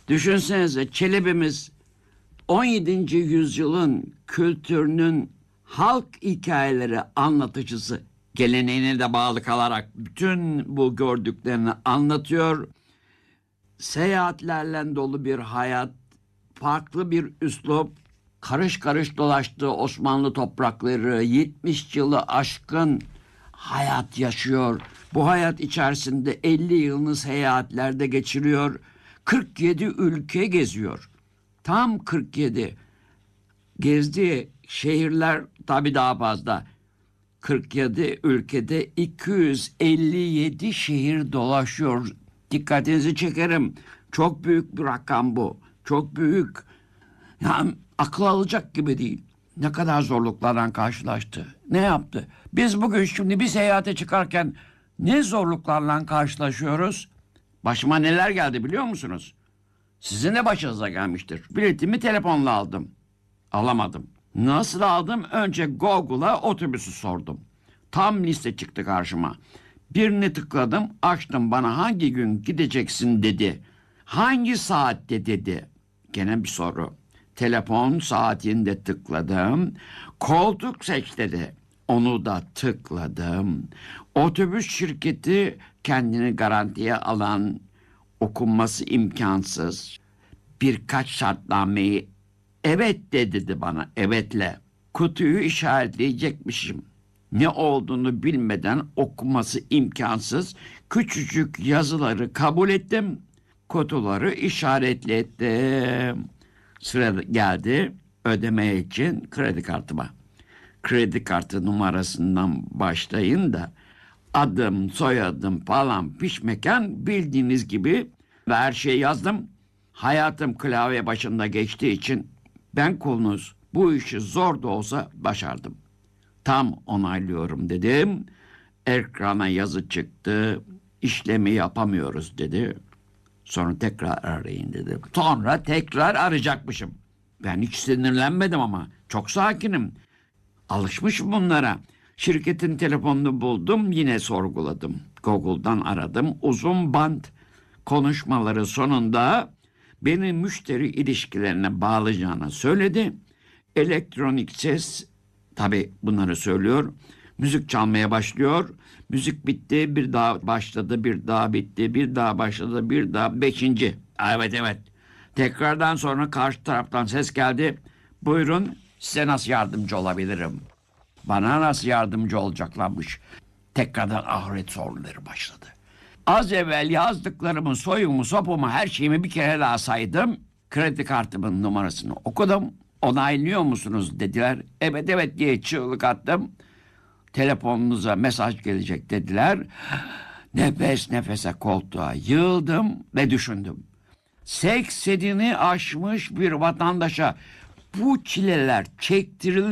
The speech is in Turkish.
Düşünsenize, Çelebi'miz 17. yüzyılın kültürünün halk hikayeleri anlatıcısı, geleneğine de bağlı kalarak bütün bu gördüklerini anlatıyor. Seyahatlerle dolu bir hayat, farklı bir üslup, karış karış dolaştığı Osmanlı toprakları, 70 yılı aşkın hayat yaşıyor. Bu hayat içerisinde 50 yılını seyahatlerde geçiriyor. 47 ülke geziyor. Tam 47. Gezdiği şehirler tabii daha fazla. 47 ülkede 257 şehir dolaşıyor. Dikkatinizi çekerim. Çok büyük bir rakam bu. Çok büyük. Yani akıl alacak gibi değil. Ne kadar zorluklarla karşılaştı. Ne yaptı? Biz bugün şimdi bir seyahate çıkarken ne zorluklarla karşılaşıyoruz? Başıma neler geldi biliyor musunuz? Sizin de başınıza gelmiştir. Biletimi telefonla aldım. Alamadım. Nasıl aldım? Önce Google'a otobüsü sordum. Tam liste çıktı karşıma. Birini tıkladım, açtım, bana hangi gün gideceksin dedi. Hangi saatte dedi. Gene bir soru. Telefon saatinde tıkladım. Koltuk seç dedi. Onu da tıkladım. Otobüs şirketi kendini garantiye alan, okunması imkansız birkaç şartnameyi evet de dedi bana, evetle. Kutuyu işaretleyecekmişim. Ne olduğunu bilmeden okuması imkansız küçücük yazıları kabul ettim. Kutuları işaretledim. Sıra geldi ödeme için kredi kartıma. Kredi kartı numarasından başlayın da adım, soyadım falan pişmeken bildiğiniz gibi ve her şeyi yazdım. Hayatım klavye başında geçtiği için ben kulunuz bu işi zor da olsa başardım. Tam onaylıyorum dedim. Ekrana yazı çıktı. İşlemi yapamıyoruz dedi. Sonra tekrar arayın dedi. Sonra tekrar arayacakmışım. Ben hiç sinirlenmedim ama çok sakinim. Alışmışım bunlara. Şirketin telefonunu buldum, yine sorguladım. Google'dan aradım. Uzun bant konuşmaları sonunda beni müşteri ilişkilerine bağlayacağını söyledi. Elektronik ses, tabii bunları söylüyor. Müzik çalmaya başlıyor. Müzik bitti, bir daha başladı, bir daha bitti, bir daha başladı, bir daha beşinci. Evet. Tekrardan sonra karşı taraftan ses geldi. Buyurun, size nasıl yardımcı olabilirim? Bana nasıl yardımcı olacaklarmış? Tekrardan ahiret soruları başladı. Az evvel yazdıklarımın soyumu, sopumu, her şeyimi bir kere daha saydım. Kredi kartımın numarasını okudum. Onaylıyor musunuz dediler. Evet diye çığlık attım. Telefonunuza mesaj gelecek dediler. Nefes nefese koltuğa yığıldım ve düşündüm. 80'ini aşmış bir vatandaşa bu çileler çektirilir